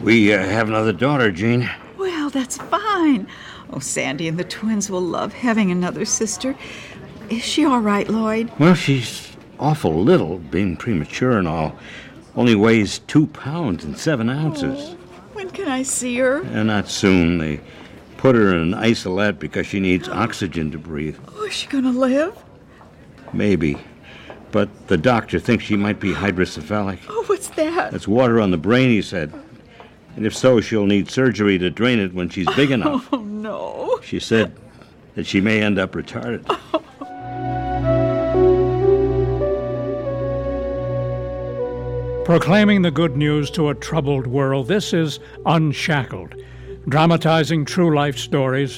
We have another daughter, Jean. Well, that's fine. Oh, Sandy and the twins will love having another sister. Is she all right, Lloyd? Well, she's awful little, being premature and all. Only weighs 2 pounds and 7 ounces. Oh, when can I see her? Not soon. They put her in an isolette because she needs oxygen to breathe. Oh, is she going to live? Maybe. But the doctor thinks she might be hydrocephalic. Oh, what's that? That's water on the brain, he said. And if so, she'll need surgery to drain it when she's big enough. Oh, no. She said that she may end up retarded. Proclaiming the good news to a troubled world, this is Unshackled, dramatizing true life stories